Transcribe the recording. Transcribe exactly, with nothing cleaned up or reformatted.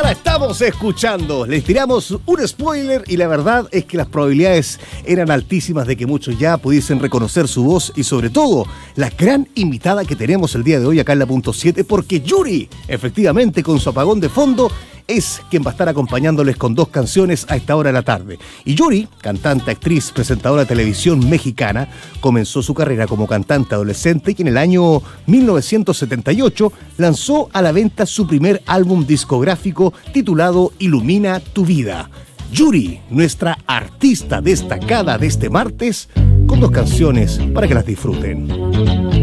la estamos escuchando. Les tiramos un spoiler y la verdad es que las probabilidades eran altísimas de que muchos ya pudiesen reconocer su voz y sobre todo la gran invitada que tenemos el día de hoy acá en la punto siete, porque Yuri, efectivamente con su apagón de fondo, es quien va a estar acompañándoles con dos canciones a esta hora de la tarde. Y Yuri, cantante, actriz, presentadora de televisión mexicana, comenzó su carrera como cantante adolescente y en el año mil novecientos setenta y ocho lanzó a la venta su primer álbum discográfico titulado Ilumina tu vida. Yuri, nuestra artista destacada de este martes, con dos canciones para que las disfruten.